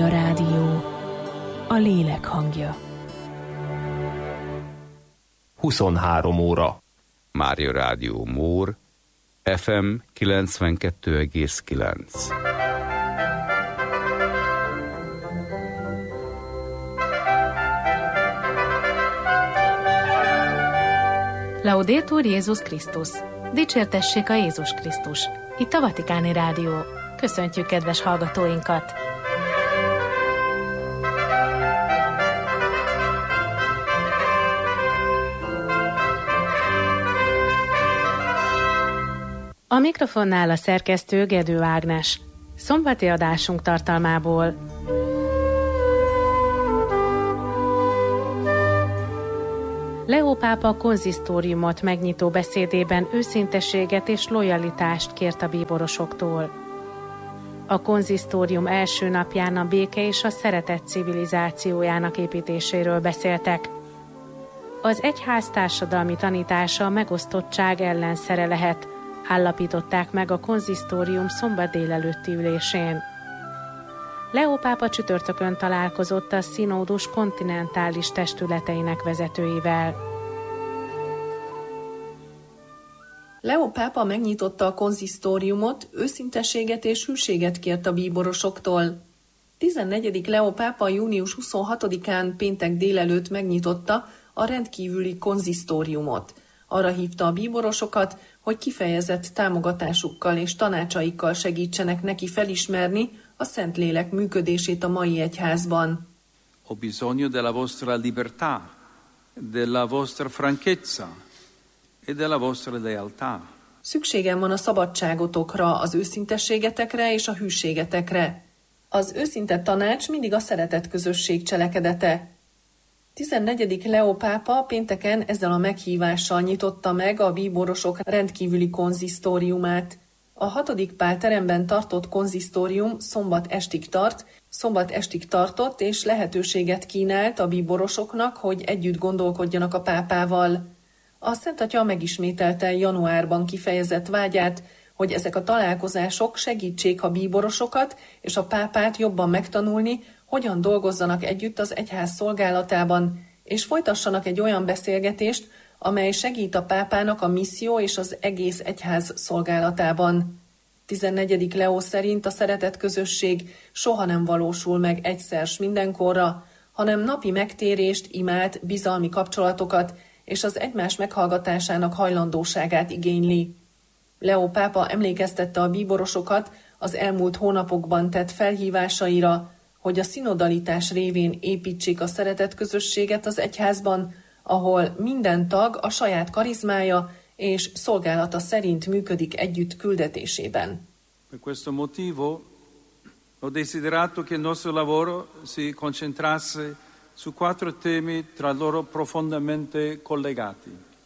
Mária Rádió, a lélek hangja. 23 óra. Mária Rádió Mór, FM 92,9. Laudetur Jézus Krisztus! Dicsértessék a Jézus Krisztus! Itt a Vatikáni Rádió. Köszöntjük kedves hallgatóinkat! A mikrofonnál a szerkesztő Gedő Ágnes. Szombati adásunk tartalmából. Leó pápa konzisztóriumot megnyitó beszédében őszinteséget és lojalitást kért a bíborosoktól. A konzisztórium első napján a béke és a szeretet civilizációjának építéséről beszéltek. Az egyház társadalmi tanítása a megosztottság ellenszere lehet, állapították meg a konzisztórium szombat délelőtti ülésén. Leó pápa csütörtökön találkozott a színódus kontinentális testületeinek vezetőivel. Leó pápa megnyitotta a konzisztóriumot, őszinteséget és hűséget kért a bíborosoktól. 14. Leó pápa június 26-án péntek délelőtt megnyitotta a rendkívüli konzisztóriumot. Arra hívta a bíborosokat, hogy kifejezett támogatásukkal és tanácsaikkal segítsenek neki felismerni a Szentlélek működését a mai egyházban. Ho bisogno della vostra libertà, della vostra franchezza e della vostra lealtà. Szükségem van a szabadságotokra, az őszintességetekre és a hűségetekre. Az őszinte tanács mindig a szeretet közösség cselekedete. 14. Leó pápa pénteken ezzel a meghívással nyitotta meg a bíborosok rendkívüli konzisztóriumát. A 6. Pál teremben tartott konzisztórium szombat estig tartott és lehetőséget kínált a bíborosoknak, hogy együtt gondolkodjanak a pápával. A Szent Atya megismételte januárban kifejezett vágyát, hogy ezek a találkozások segítsék a bíborosokat és a pápát jobban megtanulni, hogyan dolgozzanak együtt az egyház szolgálatában, és folytassanak egy olyan beszélgetést, amely segít a pápának a misszió és az egész egyház szolgálatában. 14. Leó szerint a szeretet közösség soha nem valósul meg egyszer s mindenkorra, hanem napi megtérést, imát, bizalmi kapcsolatokat és az egymás meghallgatásának hajlandóságát igényli. Leó pápa emlékeztette a bíborosokat az elmúlt hónapokban tett felhívásaira, hogy a szinodalitás révén építsék a szeretet közösséget az egyházban, ahol minden tag a saját karizmája és szolgálata szerint működik együtt küldetésében. Per questo motivo ho desiderato che il nostro lavoro si concentrasse su 4 temi tra loro profondamente collegati.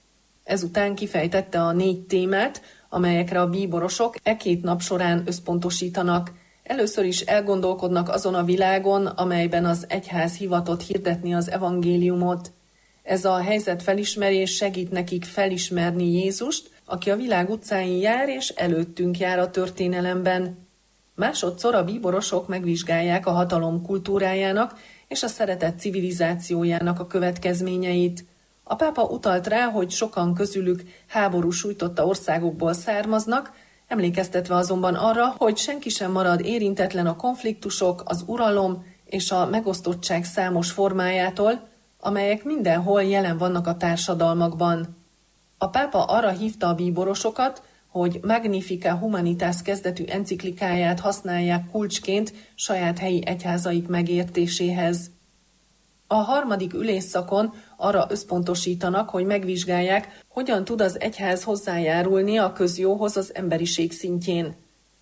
Ezután kifejtette a 4 témát, amelyekre a bíborosok 2 nap során összpontosítanak. Először is elgondolkodnak azon a világon, amelyben az egyház hivatott hirdetni az evangéliumot. Ez a helyzet felismerés segít nekik felismerni Jézust, aki a világ utcáin jár és előttünk jár a történelemben. Másodszor a bíborosok megvizsgálják a hatalom kultúrájának és a szeretet civilizációjának a következményeit. A pápa utalt rá, hogy sokan közülük háború sújtotta országokból származnak, emlékeztetve azonban arra, hogy senki sem marad érintetlen a konfliktusok, az uralom és a megosztottság számos formájától, amelyek mindenhol jelen vannak a társadalmakban. A pápa arra hívta a bíborosokat, hogy Magnifica Humanitas kezdetű enciklikáját használják kulcsként saját helyi egyházaik megértéséhez. A 3. ülésszakon arra összpontosítanak, hogy megvizsgálják, hogyan tud az egyház hozzájárulni a közjóhoz az emberiség szintjén.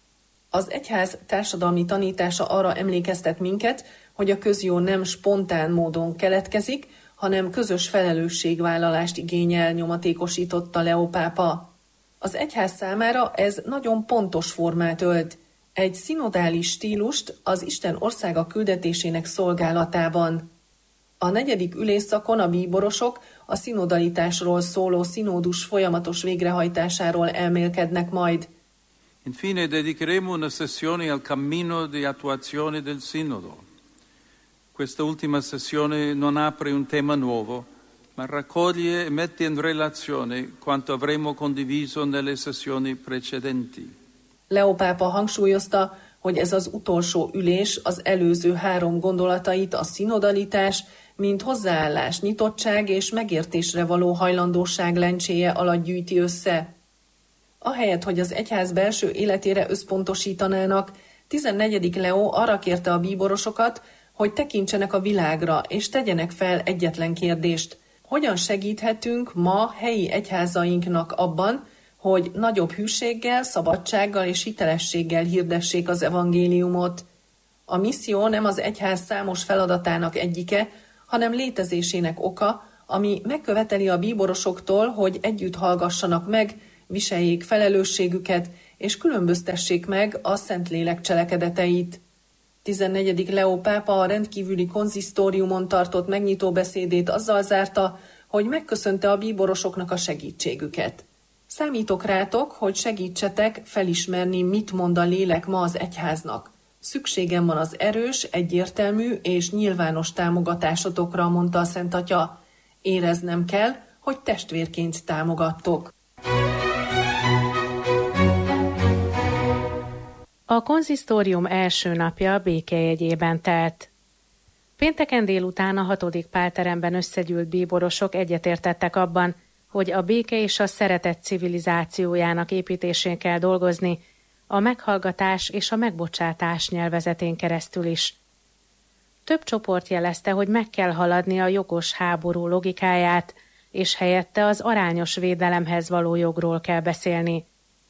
Az egyház társadalmi tanítása arra emlékeztet minket, hogy a közjó nem spontán módon keletkezik, hanem közös felelősségvállalást igényel, nyomatékosította Leó pápa. Az egyház számára ez nagyon pontos formát ölt, egy szinodális stílust az Isten országa küldetésének szolgálatában. A 4. ülésszakon a bíborosok a szinodalitásról szóló színódus folyamatos végrehajtásáról elmélkednek majd. Infine dedicheremo una sessione al cammino di attuazione del sinodo. Questa ultima sessione non apre un tema nuovo, ma raccoglie e mette in relazione quanto avremo condiviso nelle sessioni precedenti. Leó pápa hangsúlyozta, hogy ez az utolsó ülés az előző 3 gondolatait, a szinodalitás, mint hozzáállás, nyitottság és megértésre való hajlandóság lencséje alatt gyűjti össze. Ahelyett, hogy az egyház belső életére összpontosítanának, 14. Leó arra kérte a bíborosokat, hogy tekintsenek a világra, és tegyenek fel egyetlen kérdést. Hogyan segíthetünk ma helyi egyházainknak abban, hogy nagyobb hűséggel, szabadsággal és hitelességgel hirdessék az evangéliumot? A misszió nem az egyház számos feladatának egyike, hanem létezésének oka, ami megköveteli a bíborosoktól, hogy együtt hallgassanak meg, viseljék felelősségüket, és különböztessék meg a Szentlélek cselekedeteit. 14. Leó pápa a rendkívüli konzisztóriumon tartott megnyitó beszédét azzal zárta, hogy megköszönte a bíborosoknak a segítségüket. Számítok rátok, hogy segítsetek felismerni, mit mond a lélek ma az egyháznak. Szükségem van az erős, egyértelmű és nyilvános támogatásotokra, mondta a Szent Atya. Éreznem kell, hogy testvérként támogattok. A konzisztórium első napja békejegyében telt. Pénteken délután a 6. Pálteremben összegyűlt bíborosok egyetértettek abban, hogy a béke és a szeretet civilizációjának építésén kell dolgozni, a meghallgatás és a megbocsátás nyelvezetén keresztül is. Több csoport jelezte, hogy meg kell haladni a jogos háború logikáját, és helyette az arányos védelemhez való jogról kell beszélni.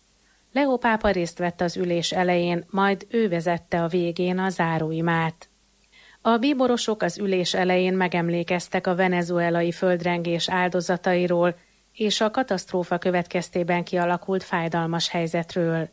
Leó pápa részt vett az ülés elején, majd ő vezette a végén a záróimát. A bíborosok az ülés elején megemlékeztek a venezuelai földrengés áldozatairól és a katasztrófa következtében kialakult fájdalmas helyzetről.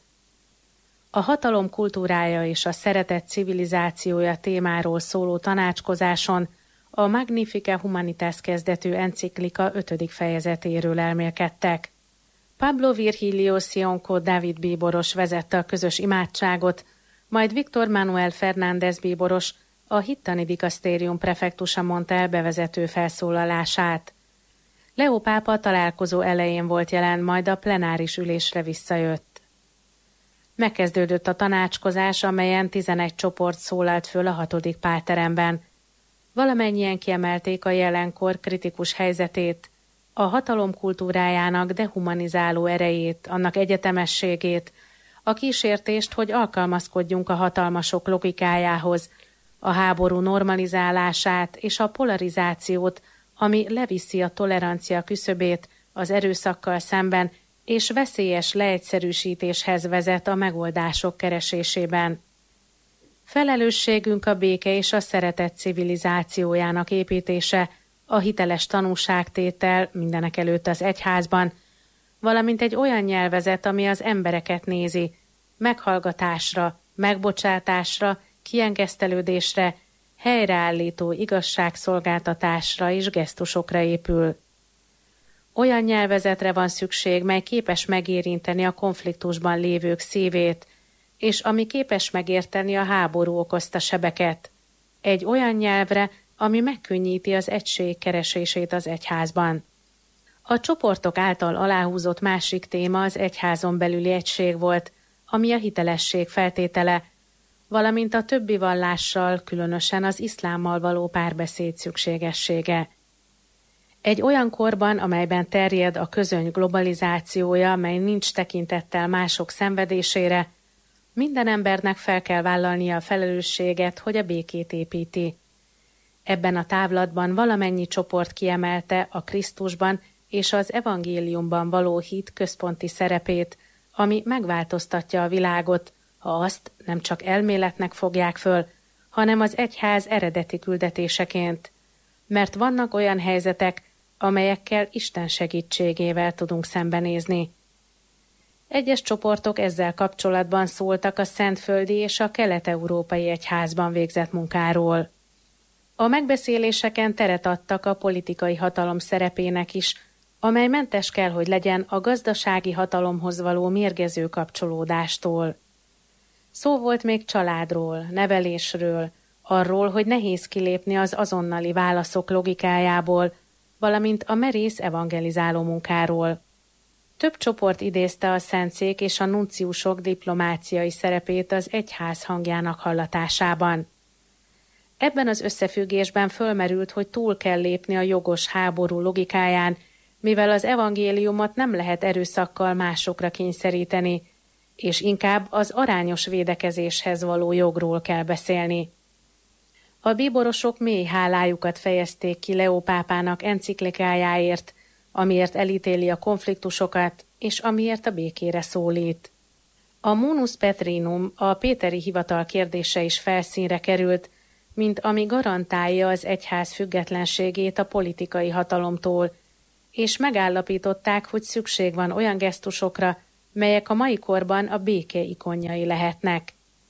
A hatalom kultúrája és a szeretet civilizációja témáról szóló tanácskozáson a Magnificat Humanitas kezdetű enciklika 5. fejezetéről elmélkedtek. Pablo Virgilio Sionco Dávid bíboros vezette a közös imádságot, majd Víctor Manuel Fernández bíboros, a hittani dikasztérium prefektusa mondta el bevezető felszólalását. Leó pápa találkozó elején volt jelen, majd a plenáris ülésre visszajött. Megkezdődött a tanácskozás, amelyen 11 csoport szólalt föl a 6. Pálteremben. Valamennyien kiemelték a jelenkor kritikus helyzetét, a hatalom kultúrájának dehumanizáló erejét, annak egyetemességét, a kísértést, hogy alkalmazkodjunk a hatalmasok logikájához, a háború normalizálását és a polarizációt, ami leviszi a tolerancia küszöbét az erőszakkal szemben, és veszélyes leegyszerűsítéshez vezet a megoldások keresésében. Felelősségünk a béke és a szeretet civilizációjának építése, a hiteles tanúságtétel mindenekelőtt az egyházban, valamint egy olyan nyelvezet, ami az embereket nézi, meghallgatásra, megbocsátásra, kiengesztelődésre, helyreállító igazságszolgáltatásra és gesztusokra épül. Olyan nyelvezetre van szükség, mely képes megérinteni a konfliktusban lévők szívét, és ami képes megérteni a háború okozta sebeket. Egy olyan nyelvre, ami megkönnyíti az egység keresését az egyházban. A csoportok által aláhúzott másik téma az egyházon belüli egység volt, ami a hitelesség feltétele, valamint a többi vallással, különösen az iszlámmal való párbeszéd szükségessége. Egy olyan korban, amelyben terjed a közöny globalizációja, mely nincs tekintettel mások szenvedésére, minden embernek fel kell vállalnia a felelősséget, hogy a békét építi. Ebben a távlatban valamennyi csoport kiemelte a Krisztusban és az evangéliumban való hit központi szerepét, ami megváltoztatja a világot, ha azt nem csak elméletnek fogják föl, hanem az egyház eredeti küldetéseként. Mert vannak olyan helyzetek, amelyekkel Isten segítségével tudunk szembenézni. Egyes csoportok ezzel kapcsolatban szóltak a szentföldi és a kelet-európai egyházban végzett munkáról. A megbeszéléseken teret adtak a politikai hatalom szerepének is, amely mentes kell, hogy legyen a gazdasági hatalomhoz való mérgező kapcsolódástól. Szó volt még családról, nevelésről, arról, hogy nehéz kilépni az azonnali válaszok logikájából, valamint a merész evangelizáló munkáról. Több csoport idézte a szentszék és a nunciusok diplomáciai szerepét az egyház hangjának hallatásában. Ebben az összefüggésben fölmerült, hogy túl kell lépni a jogos háború logikáján, mivel az evangéliumot nem lehet erőszakkal másokra kényszeríteni, és inkább az arányos védekezéshez való jogról kell beszélni. A bíborosok mély hálájukat fejezték ki Leó pápának enciklikájáért, amiért elítéli a konfliktusokat, és amiért a békére szólít. A Munus Petrinum, a péteri hivatal kérdése is felszínre került, mint ami garantálja az egyház függetlenségét a politikai hatalomtól, és megállapították, hogy szükség van olyan gesztusokra, melyek a mai korban a béke ikonjai lehetnek.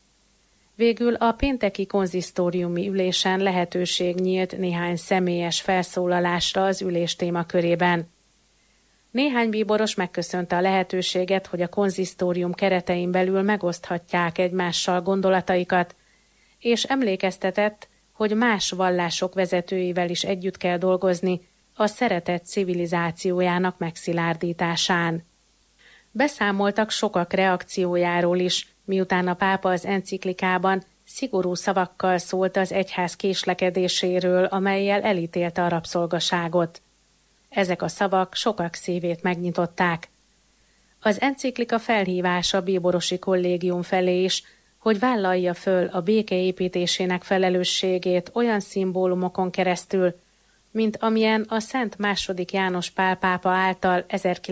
Végül a pénteki konzisztóriumi ülésen lehetőség nyílt néhány személyes felszólalásra az ülés témakörében. Néhány bíboros megköszönte a lehetőséget, hogy a konzisztórium keretein belül megoszthatják egymással gondolataikat, és emlékeztetett, hogy más vallások vezetőivel is együtt kell dolgozni a szeretet civilizációjának megszilárdításán. Beszámoltak sokak reakciójáról is, miután a pápa az enciklikában szigorú szavakkal szólt az egyház késlekedéséről, amellyel elítélte a rabszolgaságot. Ezek a szavak sokak szívét megnyitották. Az enciklika felhívása a bíborosi kollégium felé is, hogy vállalja föl a béke építésének felelősségét olyan szimbólumokon keresztül, mint amilyen a Szent II. János Pál pápa által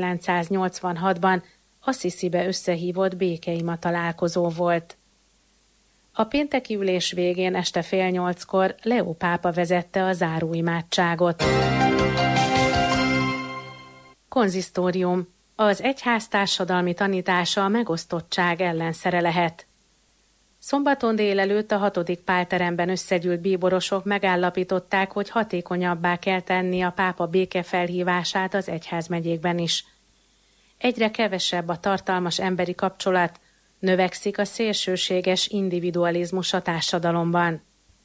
1986-ban Assisibe összehívott békeima találkozó volt. A pénteki ülés végén este 7:30-kor Leó pápa vezette a záróimádságot. Konzisztórium. Az egyház társadalmi tanítása a megosztottság ellenszere lehet. Szombaton délelőtt a 6. Pálteremben összegyűlt bíborosok megállapították, hogy hatékonyabbá kell tenni a pápa békefelhívását az egyházmegyékben is. Egyre kevesebb a tartalmas emberi kapcsolat, növekszik a szélsőséges individualizmus a társadalomban.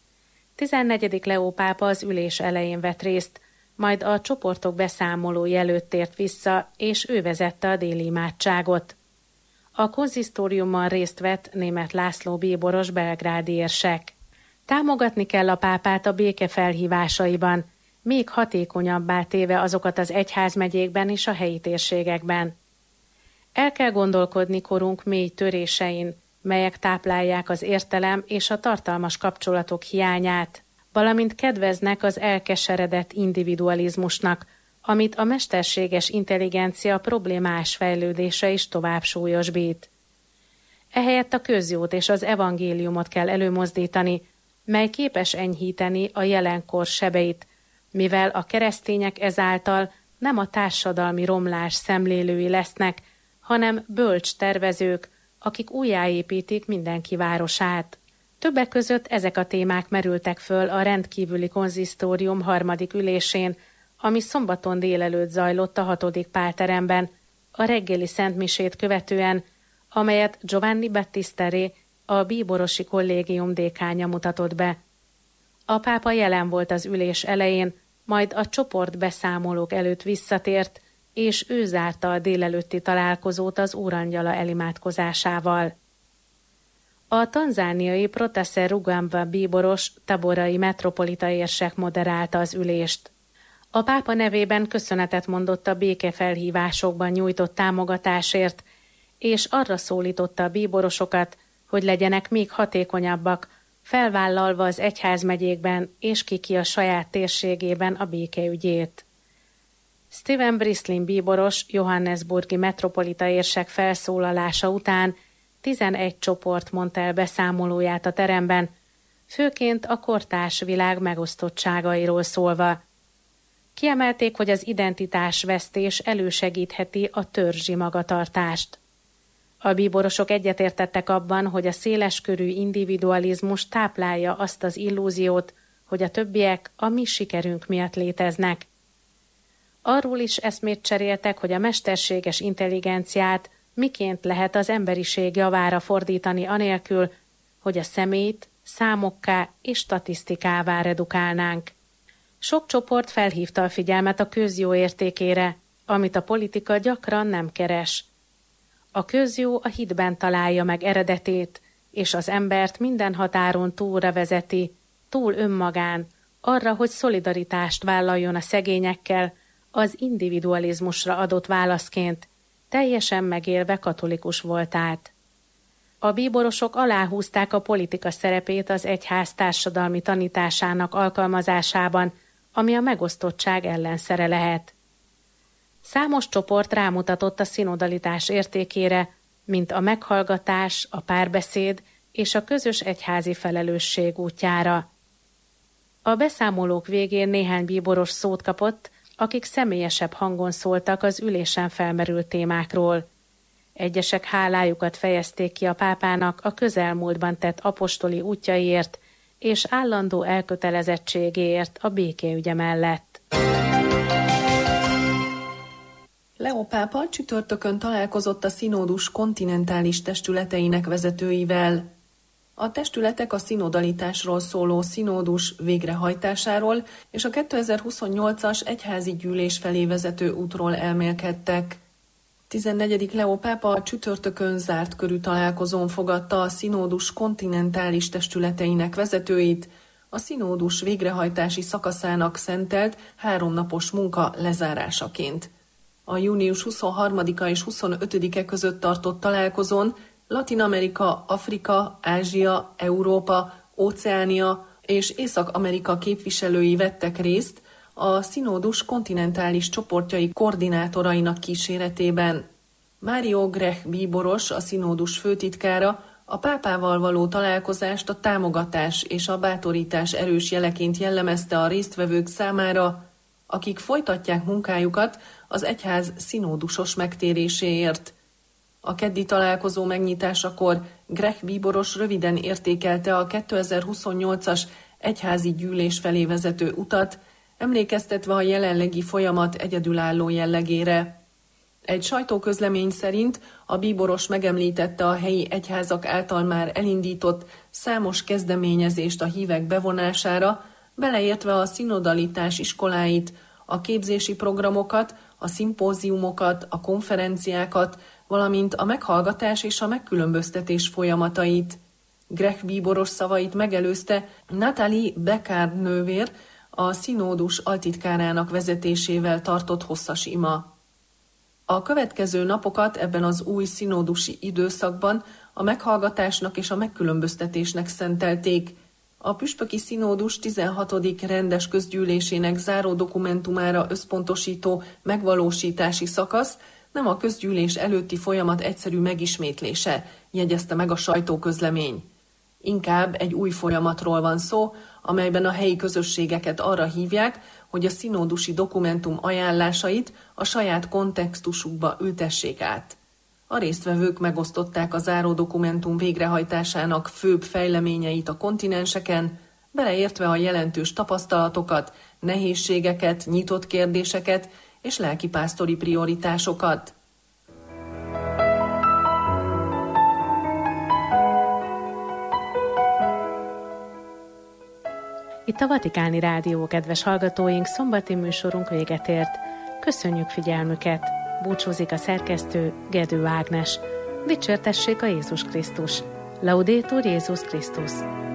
14. Leó pápa az ülés elején vett részt, majd a csoportok beszámolói előtt tért vissza, és ő vezette a déli imádságot. A konzisztóriumon részt vett Németh László bíboros belgrádi érsek. Támogatni kell a pápát a béke felhívásaiban, még hatékonyabbá téve azokat az egyházmegyékben és a helyi térségekben. El kell gondolkodni korunk mély törésein, melyek táplálják az értelem és a tartalmas kapcsolatok hiányát, valamint kedveznek az elkeseredett individualizmusnak, amit a mesterséges intelligencia problémás fejlődése is tovább súlyosbít. Ehelyett a közjót és az evangéliumot kell előmozdítani, mely képes enyhíteni a jelenkor sebeit, mivel a keresztények ezáltal nem a társadalmi romlás szemlélői lesznek, hanem bölcs tervezők, akik újjáépítik mindenki városát. Többek között ezek a témák merültek föl a rendkívüli konzisztórium 3. ülésén, ami szombaton délelőtt zajlott a 6. Pálteremben, a reggeli szentmisét követően, amelyet Giovanni Battisteri, a bíborosi kollégium dékánja mutatott be. A pápa jelen volt az ülés elején, majd a csoport beszámolók előtt visszatért, és ő zárta a délelőtti találkozót az Úrangyala elimádkozásával. A tanzániai Protase Rugambwa bíboros taborai metropolita érsek moderálta az ülést. A pápa nevében köszönetet mondott a békefelhívásokban nyújtott támogatásért, és arra szólította a bíborosokat, hogy legyenek még hatékonyabbak, felvállalva az egyházmegyékben és ki a saját térségében a békeügyét. Stephen Brislin bíboros Johannesburgi metropolita érsek felszólalása után 11 csoport mondta el beszámolóját a teremben, főként a kortárs világ megosztottságairól szólva. Kiemelték, hogy az identitásvesztés elősegítheti a törzsi magatartást. A bíborosok egyetértettek abban, hogy a széleskörű individualizmus táplálja azt az illúziót, hogy a többiek a mi sikerünk miatt léteznek. Arról is eszmét cseréltek, hogy a mesterséges intelligenciát miként lehet az emberiség javára fordítani anélkül, hogy a személyt, számokká és statisztikává redukálnánk. Sok csoport felhívta a figyelmet a közjó értékére, amit a politika gyakran nem keres. A közjó a hitben találja meg eredetét, és az embert minden határon túlra vezeti, túl önmagán, arra, hogy szolidaritást vállaljon a szegényekkel, az individualizmusra adott válaszként, teljesen megélve katolikus voltát. A bíborosok aláhúzták a politika szerepét az egyház társadalmi tanításának alkalmazásában, ami a megosztottság ellenszere lehet. Számos csoport rámutatott a szinodalitás értékére, mint a meghallgatás, a párbeszéd és a közös egyházi felelősség útjára. A beszámolók végén néhány bíboros szót kapott, akik személyesebb hangon szóltak az ülésen felmerült témákról. Egyesek hálájukat fejezték ki a pápának a közelmúltban tett apostoli útjaiért és állandó elkötelezettségéért a békeügye mellett. Leó pápa csütörtökön találkozott a színódus kontinentális testületeinek vezetőivel. A testületek a szinodalitásról szóló színódus végrehajtásáról és a 2028-as egyházi gyűlés felé vezető útról elmélkedtek. 14. Leó pápa a csütörtökön zárt körű találkozón fogadta a színódus kontinentális testületeinek vezetőit, a színódus végrehajtási szakaszának szentelt 3 napos munka lezárásaként. A június 23-a és 25-e között tartott találkozón Latin-Amerika, Afrika, Ázsia, Európa, Óceánia és Észak-Amerika képviselői vettek részt a színódus kontinentális csoportjai koordinátorainak kíséretében. Mário Grech bíboros, a színódus főtitkára, a pápával való találkozást a támogatás és a bátorítás erős jeleként jellemezte a résztvevők számára, akik folytatják munkájukat az egyház színódusos megtéréséért. A keddi találkozó megnyitásakor Grech bíboros röviden értékelte a 2028-as egyházi gyűlés felé vezető utat, emlékeztetve a jelenlegi folyamat egyedülálló jellegére. Egy sajtóközlemény szerint a bíboros megemlítette a helyi egyházak által már elindított számos kezdeményezést a hívek bevonására, beleértve a szinodalitás iskoláit, a képzési programokat, a szimpóziumokat, a konferenciákat, valamint a meghallgatás és a megkülönböztetés folyamatait. Grech bíboros szavait megelőzte Nathalie Beckard nővér, a színódus altitkárának vezetésével tartott hosszas ima. A következő napokat ebben az új színódusi időszakban a meghallgatásnak és a megkülönböztetésnek szentelték. A püspöki színódus 16. rendes közgyűlésének záró dokumentumára összpontosító megvalósítási szakasz nem a közgyűlés előtti folyamat egyszerű megismétlése, jegyezte meg a sajtóközlemény. Inkább egy új folyamatról van szó, amelyben a helyi közösségeket arra hívják, hogy a színódusi dokumentum ajánlásait a saját kontextusukba ültessék át. A résztvevők megosztották a záró dokumentum végrehajtásának főbb fejleményeit a kontinenseken, beleértve a jelentős tapasztalatokat, nehézségeket, nyitott kérdéseket és lelkipásztori prioritásokat. Itt a Vatikáni Rádió, kedves hallgatóink, szombati műsorunk véget ért. Köszönjük figyelmüket! Búcsúzik a szerkesztő, Gedő Ágnes. Dicsértessék a Jézus Krisztus! Laudetur Jézus Krisztus!